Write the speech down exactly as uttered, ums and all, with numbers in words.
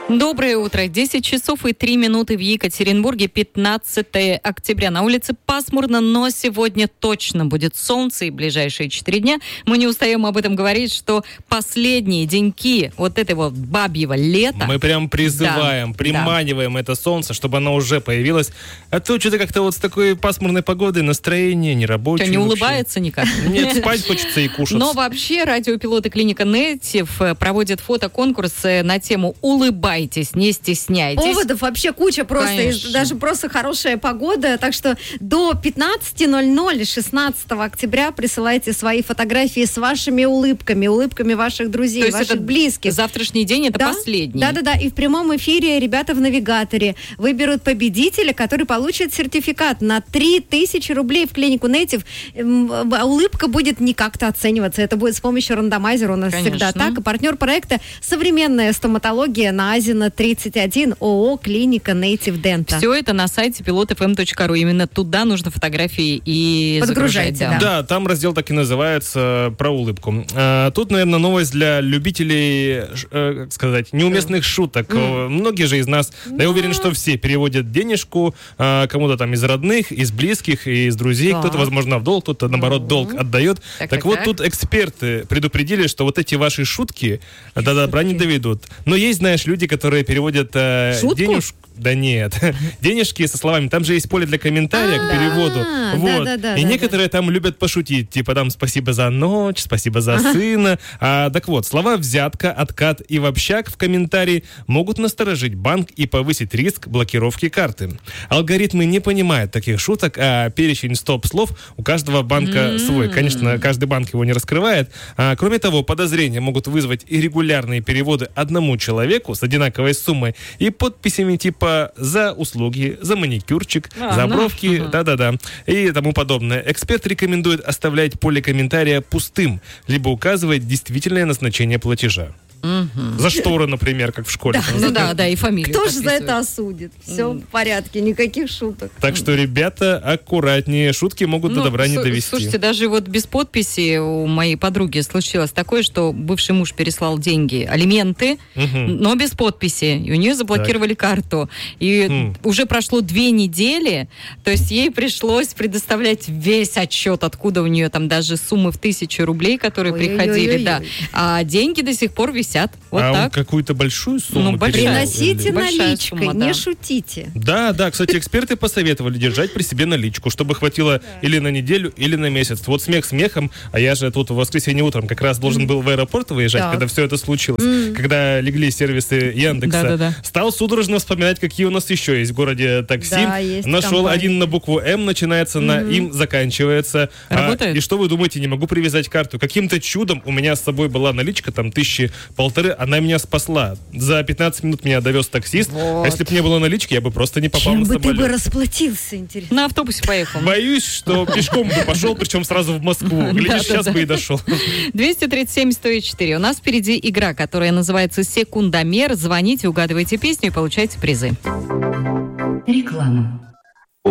Доброе утро. десять часов и три минуты в Екатеринбурге, пятнадцатое октября. На улице пасмурно, но сегодня точно будет солнце, и ближайшие четыре дня мы не устаем об этом говорить, что последние деньки вот этого бабьего лета... Мы прям призываем, да, приманиваем да. это солнце, чтобы оно уже появилось. А то что-то как-то вот с такой пасмурной погодой настроение нерабочее. Что, не вообще улыбается никак? Нет, спать хочется и кушать. Но вообще радиопилоты клиника Native проводят фотоконкурс на тему «Улыбайтесь». Не стесняйтесь. Поводов вообще куча просто, и даже просто хорошая погода, так что до пятнадцати ноль-ноль шестнадцатого октября присылайте свои фотографии с вашими улыбками, улыбками ваших друзей, То ваших это близких. Завтрашний день это да? последний. Да-да-да, и в прямом эфире ребята в навигаторе выберут победителя, который получит сертификат на три тысячи рублей в клинику Native. Улыбка будет не как-то оцениваться, это будет с помощью рандомайзера, у нас Конечно. всегда так. И партнер проекта «Современная стоматология» на Азина тридцать один, ООО «Клиника Native Denta». Все это на сайте пилот эф эм точка ру. Именно туда нужно фотографии и Подгружайте, загружать. Да. да, там раздел так и называется, про улыбку. А, тут, наверное, новость для любителей, э, как сказать, неуместных шуток. Mm. Многие же из нас, да я уверен, что все переводят денежку э, кому-то там из родных, из близких, из друзей. Да. Кто-то, возможно, в долг, кто-то, наоборот, mm. долг отдает. Так, так, так вот, так. Тут эксперты предупредили, что вот эти ваши шутки до добра не доведут. Но есть, знаешь, люди, которые переводят э, денежку. Да нет, денежки со словами. Там же есть поле для комментария к переводу. Вот. И некоторые там любят пошутить. Типа там спасибо за ночь, спасибо за сына. А, так вот, слова взятка, откат и вообще в комментарии могут насторожить банк и повысить риск блокировки карты. Алгоритмы не понимают таких шуток, а перечень стоп-слов у каждого банка свой. Конечно, каждый банк его не раскрывает. А, кроме того, подозрения могут вызвать иррегулярные переводы одному человеку с одинаковой суммой и подписями типа за услуги, за маникюрчик, а, за бровки, ну, да-да-да, и тому подобное. Эксперт рекомендует оставлять поле комментария пустым, либо указывать действительное назначение платежа. Угу. За шторы, например, как в школе. Да, ну да, да, и фамилию. Кто же за это осудит? Все mm. в порядке, никаких шуток. Так что, ребята, аккуратнее. Шутки могут ну, до добра не довести. Слушайте, даже вот без подписи у моей подруги случилось такое, что бывший муж переслал деньги, алименты, угу. но без подписи. И у нее заблокировали так. карту. И mm. уже прошло две недели, то есть ей пришлось предоставлять весь отчет, откуда у нее там даже суммы в тысячу рублей, которые Ой-ой-ой-ой. приходили, да. А деньги до сих пор висят. Вот а так. он какую-то большую сумму ну, приносите большая наличкой, сумма, да. не шутите. Да, да, кстати, эксперты посоветовали держать при себе наличку, чтобы хватило да. или на неделю, или на месяц. Вот смех смехом, а я же тут в воскресенье утром как раз должен был в аэропорт выезжать, да. когда все это случилось. Mm. Когда легли сервисы Яндекса. Да, да, да. Стал судорожно вспоминать, какие у нас еще есть в городе такси. Да, Нашел компания. Один на букву М, начинается, mm-hmm. на Им заканчивается. Работает? А, и что вы думаете, не могу привязать карту. Каким-то чудом у меня с собой была наличка, там тысячи полторы, она меня спасла. За пятнадцать минут меня довез таксист. Вот. А если бы не было налички, я бы просто не попал Чем на бы самолет. ты бы расплатился, интересно? На автобусе поехал. Боюсь, что пешком бы пошел, причем сразу в Москву. Глядишь, сейчас бы и дошел. двести тридцать семь сто четыре. У нас впереди игра, которая называется «Секундомер». Звоните, угадывайте песню и получайте призы. Реклама.